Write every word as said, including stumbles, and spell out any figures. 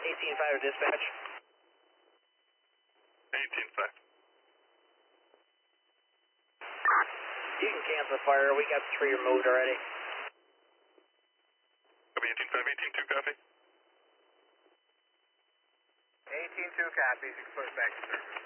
eighteen five to dispatch. eighteen five. You can cancel the fire. We got three removed already. Copy eighteen five, eighteen two, copy. eighteen two copies. You can put it back to service.